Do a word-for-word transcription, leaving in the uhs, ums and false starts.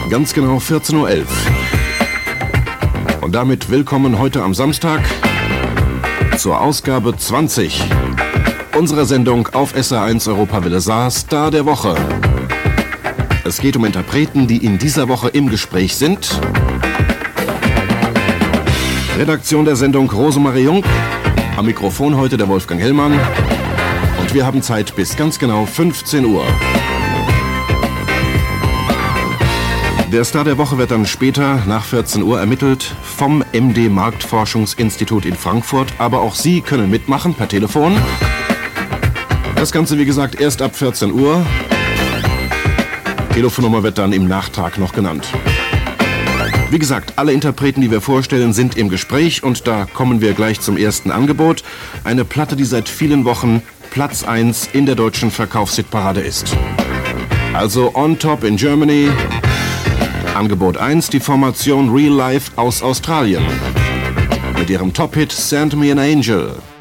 Ganz genau vierzehn Uhr elf. Und damit willkommen heute am Samstag zur Ausgabe zwanzig unserer Sendung auf S R eins Europawelle Saar, Star der Woche. Es geht um Interpreten, die in dieser Woche im Gespräch sind. Redaktion der Sendung Rosemarie Jung, am Mikrofon heute der Wolfgang Hellmann und wir haben Zeit bis ganz genau fünfzehn Uhr. Der Star der Woche wird dann später nach vierzehn Uhr ermittelt vom M D Marktforschungsinstitut in Frankfurt, aber auch Sie können mitmachen per Telefon. Das Ganze wie gesagt erst ab vierzehn Uhr. Telefonnummer wird dann im Nachtrag noch genannt. Wie gesagt, alle Interpreten, die wir vorstellen, sind im Gespräch und da kommen wir gleich zum ersten Angebot. Eine Platte, die seit vielen Wochen Platz eins in der deutschen Verkaufshitparade ist. Also On Top in Germany. Angebot eins, die Formation Real Life aus Australien. Mit ihrem Top-Hit Send Me an Angel.